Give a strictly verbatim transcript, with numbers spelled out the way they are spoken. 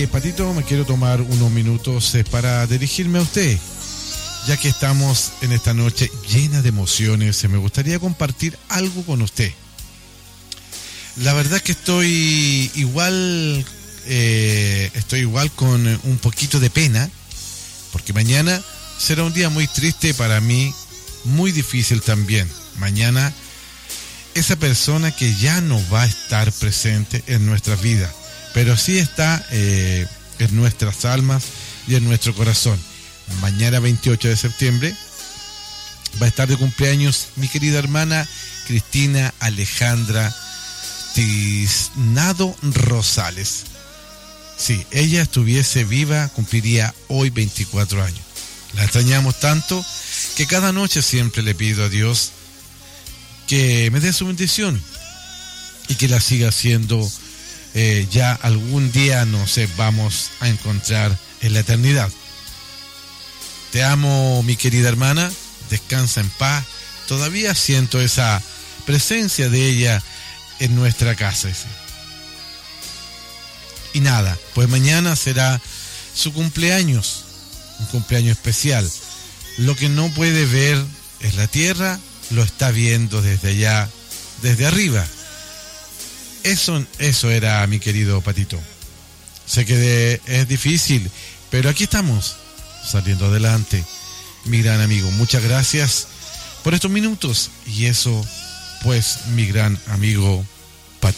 que, Patito, me quiero tomar unos minutos eh, para dirigirme a usted, ya que estamos en esta noche llena de emociones. Me gustaría compartir algo con usted. La verdad que estoy igual, eh, estoy igual con un poquito de pena, porque mañana será un día muy triste para mí, muy difícil también. Mañana, esa persona que ya no va a estar presente en nuestras vidas, pero sí está eh, en nuestras almas y en nuestro corazón. Mañana veintiocho de septiembre va a estar de cumpleaños mi querida hermana Cristina Alejandra Tiznado Rosales. Si ella estuviese viva, cumpliría hoy veinticuatro años. La extrañamos tanto que cada noche siempre le pido a Dios que me dé su bendición y que la siga haciendo. Eh, ya algún día nos vamos a encontrar en la eternidad. Te amo, mi querida hermana, descansa en paz. Todavía siento esa presencia de ella en nuestra casa. Y nada, pues mañana será su cumpleaños, un cumpleaños especial. Lo que no puede ver es la tierra, lo está viendo desde allá, desde arriba. Eso, eso era, mi querido Patito. Sé que de, es difícil, pero aquí estamos, saliendo adelante. Mi gran amigo, muchas gracias por estos minutos. Y eso, pues, mi gran amigo